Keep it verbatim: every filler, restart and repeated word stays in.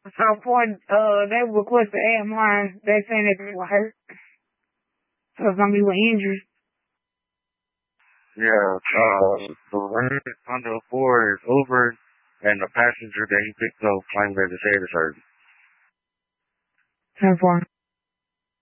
So for uh they request to add mine, they saying that they were hurt. So it's gonna be with injuries. Yeah, uh, the run on the four is over, and the passenger that he picked up claimed that his head is hurt. ten four.